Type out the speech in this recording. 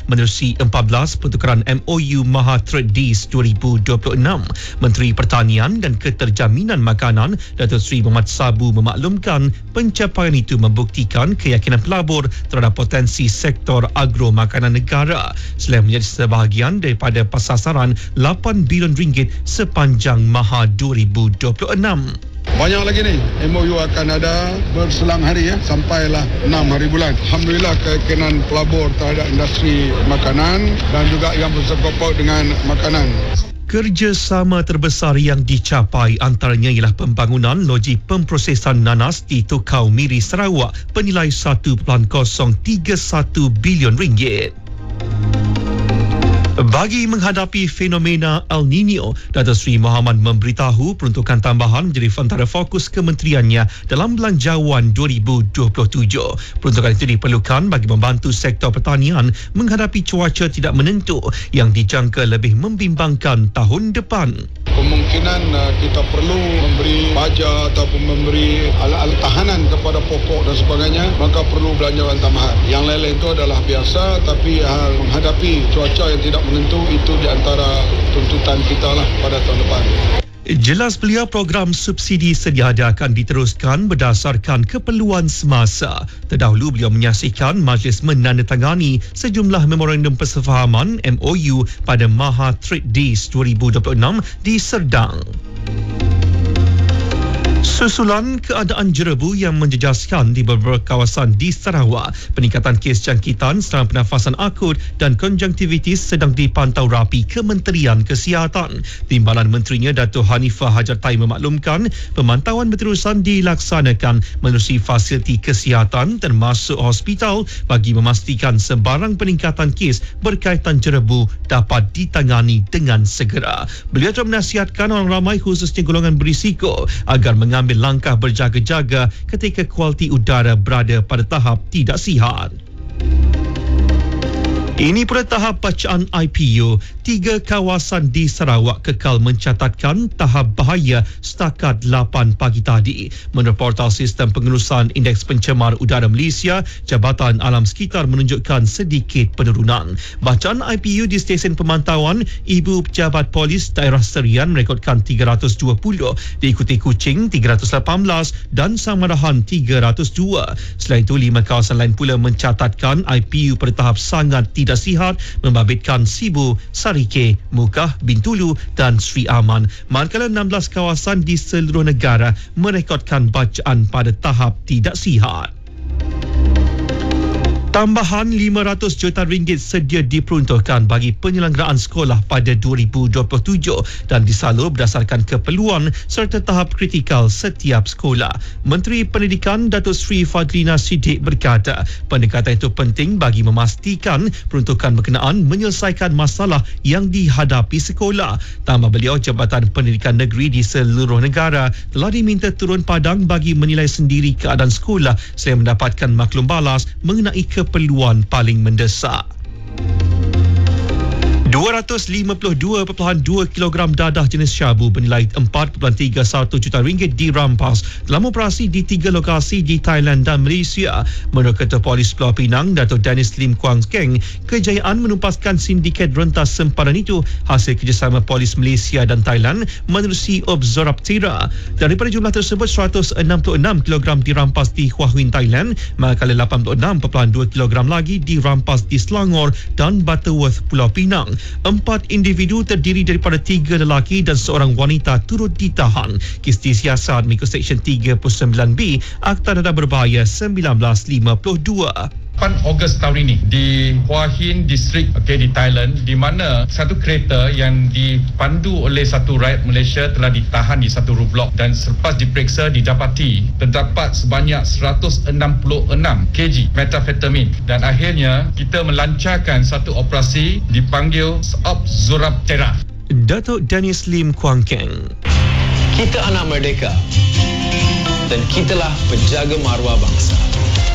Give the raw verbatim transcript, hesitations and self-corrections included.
menerusi empat belas pertukaran M O U Maha Trade Days dua ribu dua puluh enam. Menteri Pertanian dan Keterjaminan Makanan Datuk Seri Mohamad Sabu memaklumkan pencapaian itu membuktikan keyakinan pelabur terhadap potensi sektor agro makanan negara selain menjadi sebahagian daripada pasaran lapan bilion ringgit sepanjang Maha dua ribu dua puluh enam. Banyak lagi ni M O U akan ada berselang hari ya, sampailah enam hari bulan. Alhamdulillah keyakinan pelabur terhadap industri makanan dan juga yang bersangkut dengan makanan. Kerjasama terbesar yang dicapai antaranya ialah pembangunan loji pemprosesan nanas di Tukau Miri Sarawak bernilai satu perpuluhan kosong tiga satu bilion ringgit. Bagi menghadapi fenomena El Nino, Datuk Seri Mohamad memberitahu peruntukan tambahan menjadi antara fokus kementeriannya dalam Belanjawan dua ribu dua puluh tujuh. Peruntukan itu diperlukan bagi membantu sektor pertanian menghadapi cuaca tidak menentu yang dijangka lebih membimbangkan tahun depan. Kemungkinan uh, kita perlu memberi baja ataupun memberi alat-alat tahanan kepada pokok dan sebagainya, maka perlu belanjawan tambahan. Yang lain-lain itu adalah biasa, tapi uh, menghadapi cuaca yang tidak menentu itu di antara tuntutan kita lah pada tahun depan. Jelas belia program subsidi sedia ada akan diteruskan berdasarkan keperluan semasa. Terdahulu beliau menyaksikan majlis menandatangani sejumlah memorandum persefahaman M O U pada Maha Trade Days dua ribu dua puluh enam di Serdang. Susulan keadaan jerebu yang menjejaskan di beberapa kawasan di Sarawak, peningkatan kes jangkitan serangan pernafasan akut dan konjungtivitis sedang dipantau rapi Kementerian Kesihatan. Timbalan Menterinya Dato' Hanifah Hajartai memaklumkan pemantauan berterusan dilaksanakan menerusi fasiliti kesihatan termasuk hospital bagi memastikan sebarang peningkatan kes berkaitan jerebu dapat ditangani dengan segera. Beliau telah menasihatkan orang ramai khususnya golongan berisiko agar mengambil ambil langkah berjaga-jaga ketika kualiti udara berada pada tahap tidak sihat. Ini pada tahap bacaan I P U, tiga kawasan di Sarawak kekal mencatatkan tahap bahaya setakat lapan pagi tadi. Menurut portal sistem pengurusan Indeks Pencemar Udara Malaysia, Jabatan Alam Sekitar menunjukkan sedikit penurunan. Bacaan I P U di stesen pemantauan, Ibu Pejabat Polis Daerah Serian merekodkan tiga ratus dua puluh, diikuti Kuching tiga ratus lapan belas dan Samarahan tiga ratus dua. Selain itu, lima kawasan lain pula mencatatkan I P U pada tahap sangat tidak tidak sihat, membabitkan Sibu, Sarike, Mukah, Bintulu dan Sri Aman. Manakala enam belas kawasan di seluruh negara merekodkan bacaan pada tahap tidak sihat. Tambahan lima ratus juta ringgit sedia diperuntukkan bagi penyelenggaraan sekolah pada dua ribu dua puluh tujuh dan disalur berdasarkan keperluan serta tahap kritikal setiap sekolah. Menteri Pendidikan Datuk Seri Fadlina Siddiq berkata, pendekatan itu penting bagi memastikan peruntukan berkenaan menyelesaikan masalah yang dihadapi sekolah. Tambah beliau, Jabatan Pendidikan Negeri di seluruh negara telah diminta turun padang bagi menilai sendiri keadaan sekolah selain mendapatkan maklum balas mengenai ke keperluan paling mendesak. dua ratus lima puluh dua perpuluhan dua kilogram dadah jenis syabu bernilai empat perpuluhan tiga satu juta ringgit dirampas dalam operasi di tiga lokasi di Thailand dan Malaysia. Menurut Ketua Polis Pulau Pinang, Dato' Dennis Lim Kuang Keng, kejayaan menumpaskan sindiket rentas sempadan itu hasil kerjasama Polis Malaysia dan Thailand menerusi Obzoraptera. Daripada jumlah tersebut, seratus enam puluh enam kilogram dirampas di Hua Hin, Thailand, manakala lapan puluh enam perpuluhan dua kilogram lagi dirampas di Selangor dan Butterworth, Pulau Pinang. Empat individu terdiri daripada tiga lelaki dan seorang wanita turut ditahan. Kes disiasat mengikut Seksyen tiga puluh sembilan B Akta Dadah Berbahaya seribu sembilan ratus lima puluh dua. lapan Ogos tahun ini di Hua Hin District, okay, di Thailand, di mana satu kereta yang dipandu oleh satu rakyat Malaysia telah ditahan di satu roadblock dan selepas diperiksa didapati terdapat sebanyak seratus enam puluh enam kilogram metafetamin dan akhirnya kita melancarkan satu operasi dipanggil Obzoraptera. Dato' Dennis Lim Kuang Keng. Kita anak merdeka dan kitalah penjaga maruah bangsa.